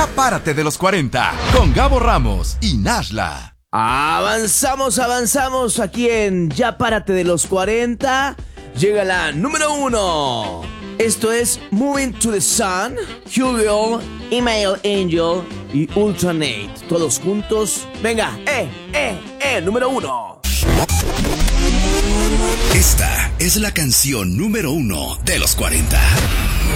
Ya párate de los 40 con Gabo Ramos y Nashla. Avanzamos aquí en Ya párate de los 40. Llega la número 1. Esto es Moving to the Sun, Hugo, Email Angel y Ultranate. Todos juntos. Venga, número 1. Esta es la canción número 1 de los 40.